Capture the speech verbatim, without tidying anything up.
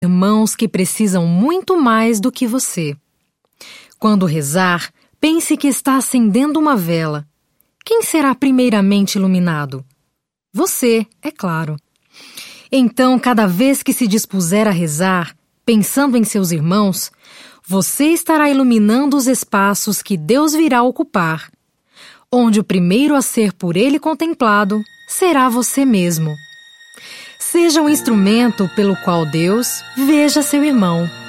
irmãos que precisam muito mais do que você. Quando rezar, pense que está acendendo uma vela. Quem será primeiramente iluminado? Você, é claro. Então, cada vez que se dispuser a rezar, pensando em seus irmãos, você estará iluminando os espaços que Deus virá ocupar, onde o primeiro a ser por Ele contemplado será você mesmo. Seja um instrumento pelo qual Deus veja seu irmão.